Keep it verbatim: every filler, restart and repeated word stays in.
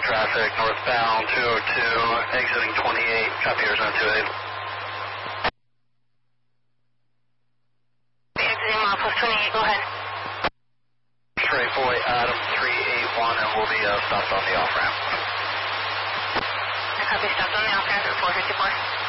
traffic, northbound two oh two, exiting twenty-eight, copy Arizona two eight. Exiting Milepost twenty-eight, go ahead. Straightaway Adam three eight one, and we'll be uh, stopped on the off-ramp. I copy, stopped on the off-ramp at four fifty-four.